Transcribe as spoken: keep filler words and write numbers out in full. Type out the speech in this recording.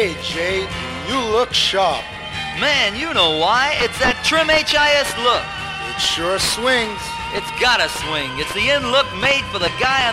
Hey, Jay, you look sharp. Man, you know why. It's that Trim H I S look. It sure swings. It's gotta swing. It's the in look made for the guy on